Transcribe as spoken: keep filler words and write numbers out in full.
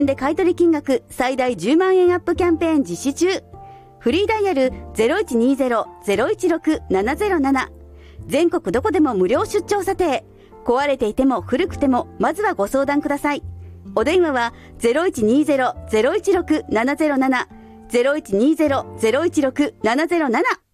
で買取金額最大じゅうまんえんアップキャンペーン実施中。フリーダイヤル ゼロいちにゼロ ゼロいちろく ななゼロなな。全国どこでも無料出張査定。壊れていても古くてもまずはご相談ください。お電話は ゼロいちにゼロ ゼロいちろく ななゼロなな ゼロいちにゼロ ゼロいちろく ななゼロなな。